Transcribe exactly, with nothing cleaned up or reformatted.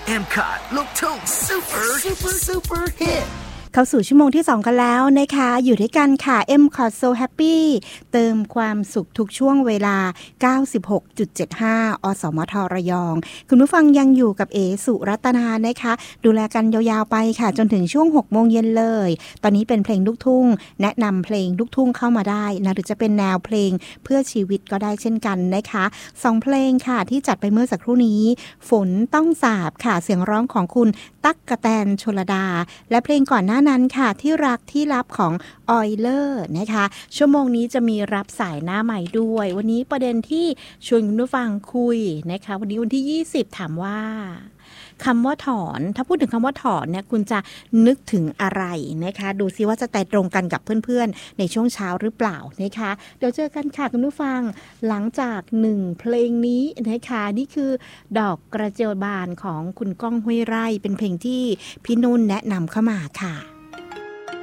เอ็ม คอ ที ลูกทุ่งซูเปอร์ซูเปอร์ซูเปอร์ฮิตเข้าสู่ชั่วโมงที่สองกันแล้วนะคะอยู่ด้วยกันค่ะ เอ็ม คอ ที So Happy เติมความสุขทุกช่วงเวลา เก้าสิบหกจุดเจ็ดห้า อสมทระยองคุณผู้ฟังยังอยู่กับเอสุรัตนานะคะดูแลกันยาวๆไปค่ะจนถึงช่วง หกโมงเย็นเลยตอนนี้เป็นเพลงลูกทุ่งแนะนำเพลงลูกทุ่งเข้ามาได้นะหรือจะเป็นแนวเพลงเพื่อชีวิตก็ได้เช่นกันนะคะสองเพลงค่ะที่จัดไปเมื่อสักครู่นี้ฝนต้องสาบค่ะเสียงร้องของคุณตั๊กกะแตนชลดาและเพลงก่อนหน้านั้นค่ะที่รักที่ลับของออยเลอร์นะคะชั่วโมงนี้จะมีรับสายหน้าใหม่ด้วยวันนี้ประเด็นที่ชวนคุณผู้ฟังคุยนะคะวันนี้วันที่ยี่สิบถามว่าคำว่าถอนถ้าพูดถึงคำว่าถอนเนี่ยคุณจะนึกถึงอะไรนะคะดูซิว่าจะแตกตรงกันกับเพื่อนๆในช่วงเช้าหรือเปล่านะคะเดี๋ยวเจอกันค่ะคุณผู้ฟังหลังจากหนึ่งเพลงนี้นะคะนี่คือดอกกระเจียวบานของคุณก้องห้วยไร่เป็นเพลงที่พี่นุ่นแนะนำเข้ามาค่ะ